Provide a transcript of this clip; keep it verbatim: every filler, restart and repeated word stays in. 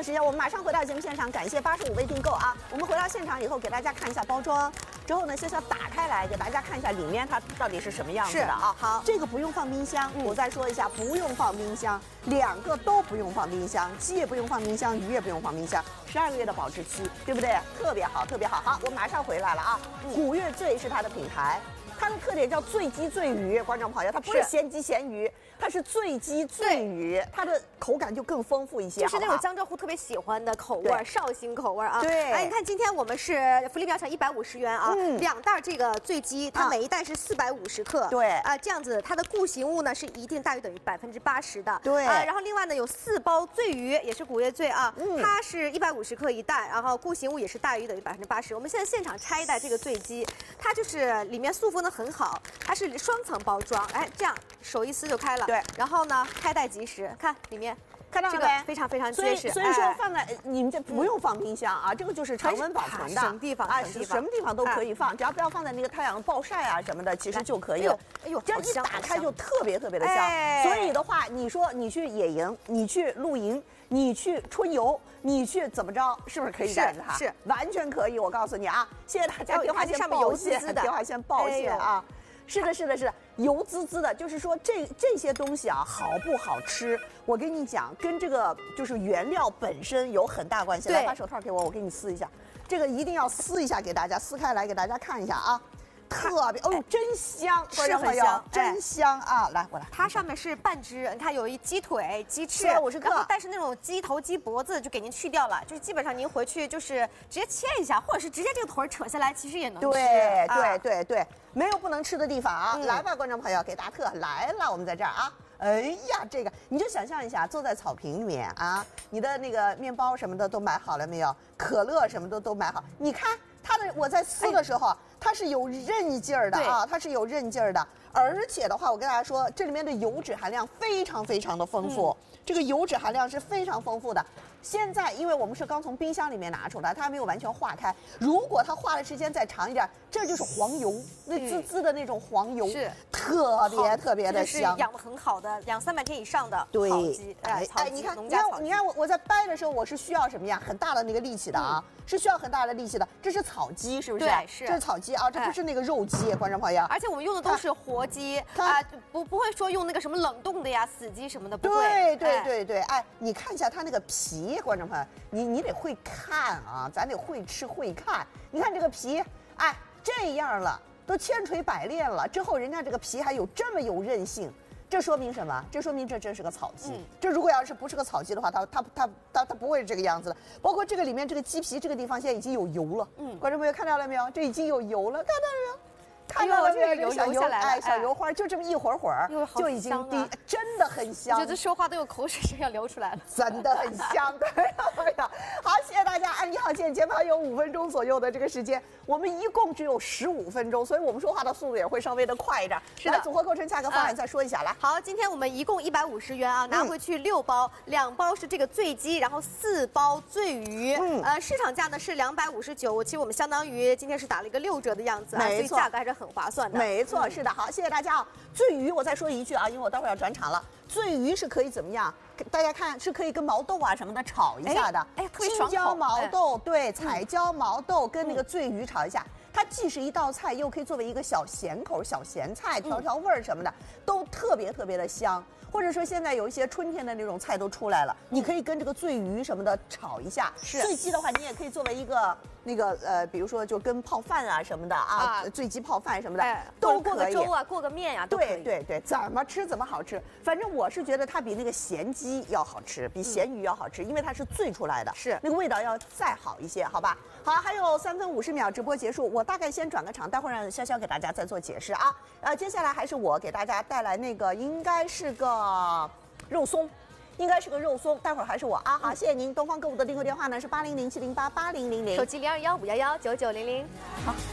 时间，我们马上回到节目现场，感谢八十五位订购啊！我们回到现场以后，给大家看一下包装，之后呢，潇潇打开来给大家看一下里面它到底是什么样子的啊！ 好， 这个不用放冰箱，嗯、我再说一下，不用放冰箱，两个都不用放冰箱，鸡也不用放冰箱，鱼也不用放冰箱，十二个月的保质期，对不对？特别好，特别好。好，我马上回来了啊！古越醉是它的品牌。 它的特点叫醉鸡醉鱼，观众朋友，它不是咸鸡咸鱼，它是醉鸡醉鱼，它的口感就更丰富一些， 就是那种江浙沪特别喜欢的口味，绍兴口味啊。 对， 哎，你看今天我们是福利秒抢一百五十元啊，嗯、两袋这个醉鸡，它每一袋是四百五十克， 对啊，这样子它的固形物呢是一定大于等于百分之八十的， 对啊，然后另外呢有四包醉鱼，也是古越醉啊，嗯、它是一百五十克一袋，然后固形物也是大于等于百分之八十。我们现在现场拆一袋这个醉鸡，它就是里面塑封的很好。 它是双层包装，哎，这样手一撕就开了。 对， 然后呢，开袋即食，看里面， 看到了这个非常非常结实。 所以说放在你们这不用放冰箱啊，这个就是常温保存的， 省地方啊，什么地方都可以放，只要不要放在那个太阳暴晒啊什么的，其实就可以了。哎呦，这样一打开就特别特别的香。所以的话，你说你去野营，你去露营。 你去春游，你去怎么着，是不是可以带着它？ 是， 完全可以。我告诉你啊，谢谢大家。电话线上面油滋滋的，电话线抱歉啊。是的，是的，是的，油滋滋的。就是说这这些东西啊，好不好吃？我跟你讲，跟这个就是原料本身有很大关系。来，把手套给我，我给你撕一下。这个一定要撕一下，给大家撕开来给大家看一下啊。 特别哦呦，真香， 是很香， 真香啊！来，过来， 它上面是半只，你看有一鸡腿、鸡翅， 五十克， 然后但是那种鸡头、鸡脖子就给您去掉了，就是基本上您回去就是直接切一下，或者是直接这个腿扯下来，其实也能吃。 对对对对，没有不能吃的地方啊！来吧，观众朋友，给达特来了，我们在这儿啊！哎呀，这个你就想象一下，坐在草坪里面啊，你的那个面包什么的都买好了没有？可乐什么的都买好，你看。 它的我在撕的时候，哎、它是有韧劲儿的啊，它是有韧劲儿的，而且的话，我跟大家说，这里面的油脂含量非常非常的丰富，嗯、这个油脂含量是非常丰富的。现在，因为我们是刚从冰箱里面拿出来，它还没有完全化开。如果它化的时间再长一点，这就是黄油，那滋滋的那种黄油， 是特别特别的香。 是养的很好的，两三百天以上的对草鸡，哎， 哎，你看，你看，你看我我在掰的时候，我是需要什么呀？很大的那个力气的啊，嗯、是需要很大的力气的。这是草鸡，是不是？ 对，是。 这是草鸡啊，这不是那个肉鸡，观众朋友。 而且我们用的都是活鸡啊，不不会说用那个什么冷冻的呀、死鸡什么的，不会。 对对对对，哎，你看一下它那个皮，观众朋友，你你得会看啊，咱得会吃会看。你看这个皮，哎，这样了，都千锤百炼了，之后人家这个皮还有这么有韧性。 这说明什么？这说明这真是个草鸡。嗯、这如果要是不是个草鸡的话，它它它它它不会是这个样子的。包括这个里面这个鸡皮这个地方现在已经有油了。嗯，观众朋友看到了没有？这已经有油了，看到了没有？看到了没有？这个小油，哎，小油花就这么一会儿会儿，就已经滴，真的很香。 我觉得说话都有口水声要流出来了， 真的很香，对对的。好，谢谢大家。哎，你好，现在节目还有五分钟左右的这个时间，我们一共只有十五分钟，所以我们说话的速度也会稍微的快一点。 是的， 组合构成价格方案再说一下，来。 好，今天我们一共一百五十元啊，拿回去六包，两包是这个醉鸡，然后四包醉鱼。嗯，呃，市场价呢是两百五十九，其实我们相当于今天是打了一个六折的样子啊，所以价格还是很划算的。 没错，是的，好，谢谢大家啊。醉鱼，我再说一句啊，因为我待会儿要转场了。醉鱼是可以怎么样？大家看，是可以跟毛豆啊什么的炒一下的。 哎，特别爽口。 青椒毛豆，对，彩椒毛豆跟那个醉鱼炒一下。它既是一道菜，又可以作为一个小咸口、小咸菜，调调味儿什么的，都特别特别的香。或者说现在有一些春天的那种菜都出来了，你可以跟这个醉鱼什么的炒一下。 是醉鸡的话，你也可以作为一个那个呃，比如说就跟泡饭啊什么的啊，醉鸡泡饭什么的， 哎、 都过个粥啊，过个面呀、啊， 对对对，怎么吃怎么好吃。反正我是觉得它比那个咸鸡要好吃，比咸鱼要好吃，因为它是醉出来的， 是那个味道要再好一些，好吧？好，还有三分五十秒直播结束，我大概先转个场，待会儿让潇潇给大家再做解释啊。呃，接下来还是我给大家带来那个，应该是个肉松。应该是个肉松，待会儿还是我啊！好，谢谢您。东方购物的订购电话呢是八零零七零八八零零零， 手机零二幺五幺幺九九零零。 好。